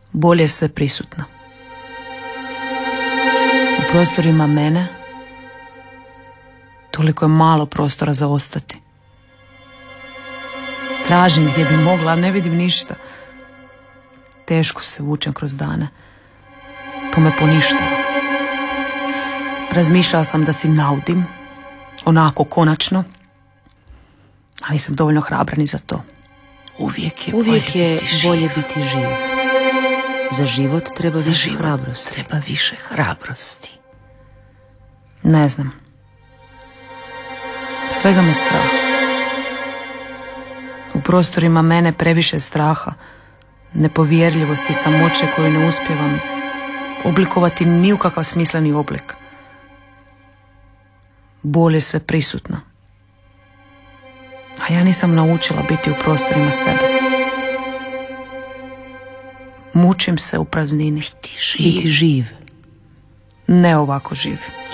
Bol je sve prisutna. U prostorima mene toliko je malo prostora za ostati. Tražim gdje bi mogla, a ne vidim ništa. Teško se vučem kroz dane. To me poništava. Razmišljala sam da si naudim, onako konačno, ali nisam dovoljno hrabra ni za to. Uvijek je bolje biti živ. Za život treba više hrabrosti. Treba više hrabrosti. Ne znam. Svega me strah. U prostorima mene previše straha, nepovjerljivosti, samoće koju ne uspijevam oblikovati ni u kakav smisleni oblik. Bol je sve prisutna. A ja nisam naučila biti u prostorima sebe. Mučim se u praznini. Biti živ. Ne ovako živ.